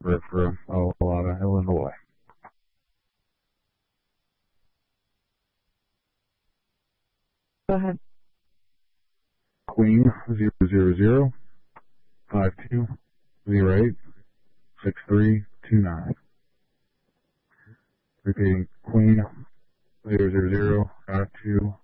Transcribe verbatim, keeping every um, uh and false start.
for, for a lot of Illinois. Go ahead. Queen zero zero zero five two zero eight six three two nine. Repeating, Queen zero zero zero five two